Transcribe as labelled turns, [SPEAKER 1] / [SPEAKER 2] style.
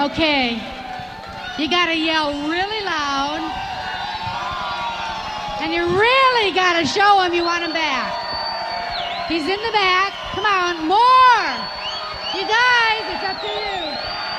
[SPEAKER 1] Okay. You gotta yell really loud. And you really gotta show him you want him back. He's in the back. Come on, more! You guys, it's up to you.